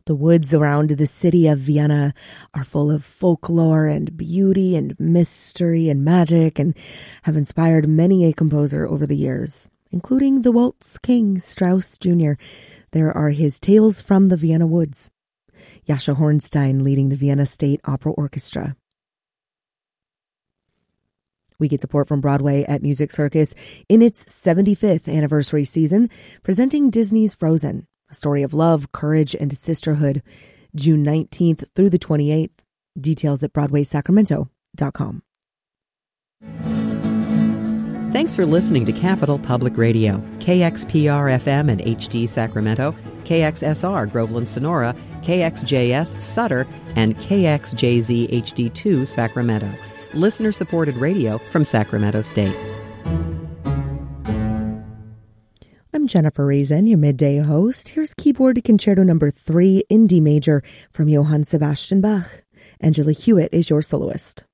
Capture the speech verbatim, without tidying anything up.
The woods around the city of Vienna are full of folklore and beauty and mystery and magic and have inspired many a composer over the years, including the waltz king Strauss Junior There are his Tales from the Vienna Woods. Jascha Hornstein leading the Vienna State Opera Orchestra. We get support from Broadway at Music Circus in its seventy-fifth anniversary season, presenting Disney's Frozen, a story of love, courage, and sisterhood, June nineteenth through the twenty-eighth. Details at broadway sacramento dot com. Thanks for listening to Capital Public Radio, K X P R F M and H D Sacramento, K X S R Groveland Sonora, K X J S Sutter, and K X J Z H D two Sacramento. Listener-supported radio from Sacramento State. I'm Jennifer Reason, your midday host. Here's Keyboard Concerto number three in D major from Johann Sebastian Bach. Angela Hewitt is your soloist.